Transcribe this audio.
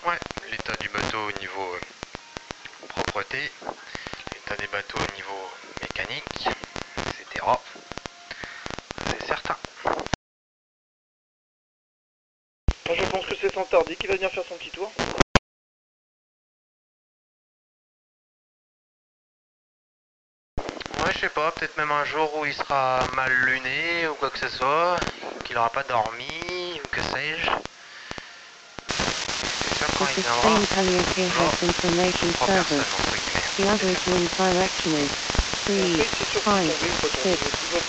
Ouais, l'état du bateau au niveau propreté, l'état des bateaux au niveau mécanique, etc. C'est certain. Je pense que c'est Santardi qui va venir faire son petit tour. Ouais, je sais pas, peut-être même un jour où il sera mal luné ou quoi que ce soit, qu'il aura pas dormi ou que sais-je. C'est sûr quand The il viendra, sustained carrier has information trois server. personnes entre The guillemets. average wind direction is Et 3, après, c'est sûr qu'il 5, tombait une fois 6. tombé.